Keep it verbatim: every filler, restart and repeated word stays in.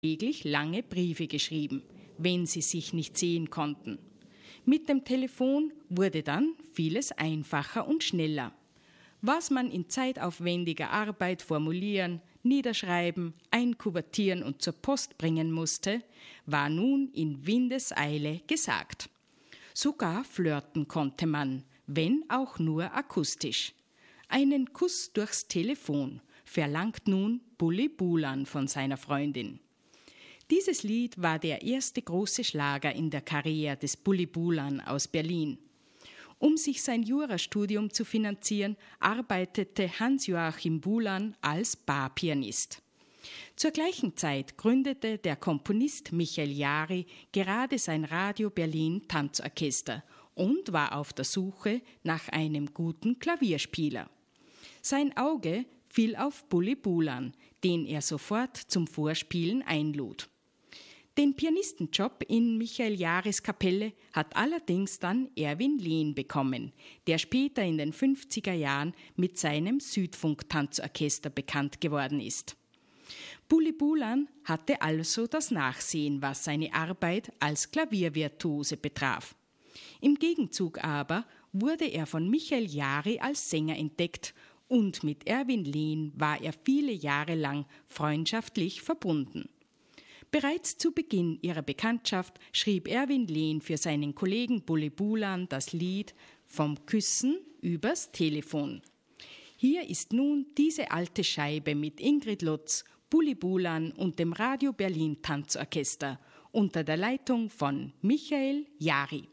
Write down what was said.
täglich lange Briefe geschrieben, wenn sie sich nicht sehen konnten. Mit dem Telefon wurde dann vieles einfacher und schneller. Was man in zeitaufwendiger Arbeit formulieren, niederschreiben, einkuvertieren und zur Post bringen musste, war nun in Windeseile gesagt. Sogar flirten konnte man, wenn auch nur akustisch. Einen Kuss durchs Telefon verlangt nun Bully Bulan von seiner Freundin. Dieses Lied war der erste große Schlager in der Karriere des Bully Bulan aus Berlin. Um sich sein Jurastudium zu finanzieren, arbeitete Hans-Joachim Bulan als Barpianist. Zur gleichen Zeit gründete der Komponist Michael Jari gerade sein Radio Berlin Tanzorchester und war auf der Suche nach einem guten Klavierspieler. Sein Auge fiel auf Bully Bulan, den er sofort zum Vorspielen einlud. Den Pianistenjob in Michael Jaris Kapelle hat allerdings dann Erwin Lehn bekommen, der später in den fünfziger Jahren mit seinem Südfunk-Tanzorchester bekannt geworden ist. Bully Bulan hatte also das Nachsehen, was seine Arbeit als Klaviervirtuose betraf. Im Gegenzug aber wurde er von Michael Jari als Sänger entdeckt und mit Erwin Lehn war er viele Jahre lang freundschaftlich verbunden. Bereits zu Beginn ihrer Bekanntschaft schrieb Erwin Lehn für seinen Kollegen Bully Bulan das Lied »Vom Küssen übers Telefon«. Hier ist nun diese alte Scheibe mit Ingrid Lutz, Bully Bulan und dem Radio Berlin Tanzorchester unter der Leitung von Michael Jari.